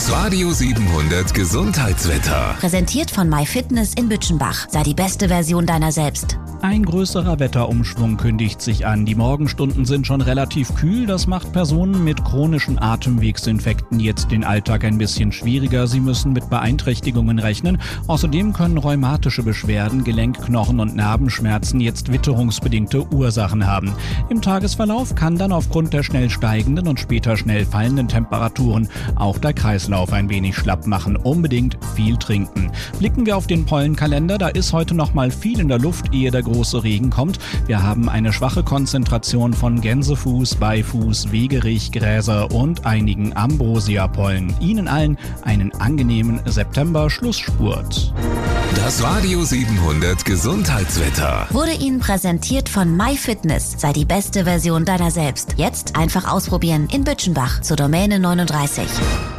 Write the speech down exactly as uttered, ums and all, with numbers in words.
Das Radio siebenhundert Gesundheitswetter. Präsentiert von MyFitness in Bütchenbach. Sei die beste Version deiner selbst. Ein größerer Wetterumschwung kündigt sich an. Die Morgenstunden sind schon relativ kühl. Das macht Personen mit chronischen Atemwegsinfekten jetzt den Alltag ein bisschen schwieriger. Sie müssen mit Beeinträchtigungen rechnen. Außerdem können rheumatische Beschwerden, Gelenk-, Knochen- und Narbenschmerzen jetzt witterungsbedingte Ursachen haben. Im Tagesverlauf kann dann aufgrund der schnell steigenden und später schnell fallenden Temperaturen auch der Kreislauf ein wenig schlapp machen. Unbedingt viel trinken. Blicken wir auf den Pollenkalender. Da ist heute noch mal viel in der Luft, ehe der große Regen kommt. Wir haben eine schwache Konzentration von Gänsefuß, Beifuß, Wegerich, Gräser und einigen Ambrosia-Pollen. Ihnen allen einen angenehmen September-Schlussspurt. Das Radio siebenhundert Gesundheitswetter Wurde Ihnen präsentiert von MyFitness. Sei die beste Version deiner selbst. Jetzt einfach ausprobieren in Bütchenbach zur Domäne neununddreißig.